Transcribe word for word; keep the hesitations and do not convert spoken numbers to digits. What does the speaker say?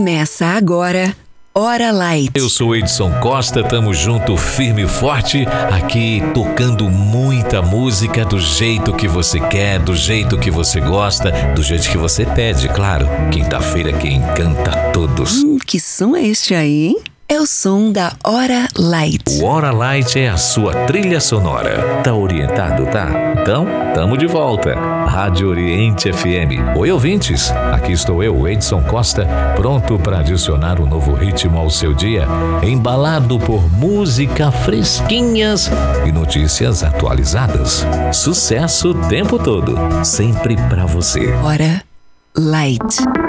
Começa agora, Hora Light. Eu sou Edson Costa, tamo junto, firme e forte, aqui tocando muita música do jeito que você quer, do jeito que você gosta, do jeito que você pede, claro. Quinta-feira que encanta todos. Hum, que som é este aí, hein? É o som da Hora Light. O Hora Light é a sua trilha sonora. Tá orientado, tá? Então, tamo de volta. Rádio Oriente F M. Oi, ouvintes. Aqui estou eu, Edson Costa, pronto para adicionar um novo ritmo ao seu dia, embalado por música fresquinhas e notícias atualizadas. Sucesso o tempo todo, sempre pra você. Hora Light.